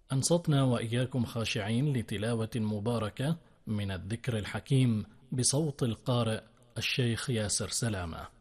أنصتنا وإياكم خاشعين لتلاوة مباركة من الذكر الحكيم بصوت القارئ الشيخ ياسر سلامة.